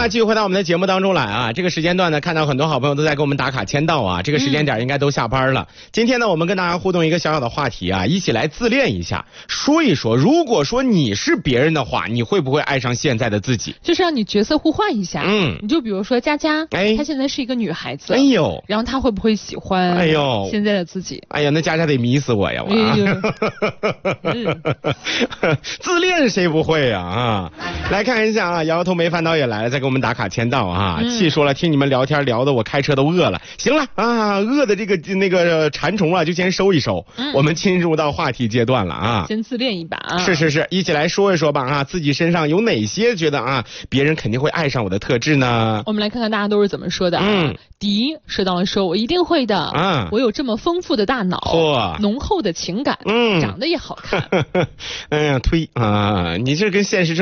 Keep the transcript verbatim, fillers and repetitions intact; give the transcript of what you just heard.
继续回到我们的节目当中来啊！这个时间段呢，看到很多好朋友都在给我们打卡签到啊，这个时间点应该都下班了。嗯、今天呢，我们跟大家互动一个小小的话题啊，一起来自恋一下，说一说，如果说你是别人的话，你会不会爱上现在的自己？ 就是让你角色互换一下。嗯，你就比如说佳佳，哎，她现在是一个女孩子， 哎呦， 然后她会不会喜欢？哎呦，现在的自己？ 哎呀，那佳佳得迷死我呀！我、哎嗯、自恋谁不会呀？啊，来看一下啊，摇摇头没烦恼也来了，再给我们打卡签到啊！气、嗯、说了，听你们聊天聊的我开车都饿了。行了啊，饿的这个那个馋虫啊，就先收一收。嗯、我们进入到话题阶段了啊， 先自恋一把啊！ 是是是，一起来说一说吧啊，自己身上有哪些觉得啊别人肯定会爱上我的特质呢？ 我们来看看大家都是怎么说的啊。嗯，迪说到了说，我一定会的啊，我有这么丰富的大脑，浓厚的情感，嗯，长得也好看。 哎呀，推啊，你这跟现实生